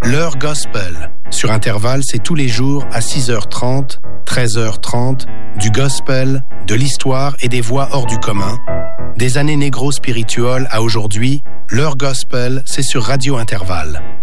L'heure gospel. Sur Intervalle, c'est tous les jours à 6h30, 13h30, du gospel, de l'histoire et des voix hors du commun. Des années négro-spirituelles à aujourd'hui, l'heure gospel, c'est sur Radio Intervalle.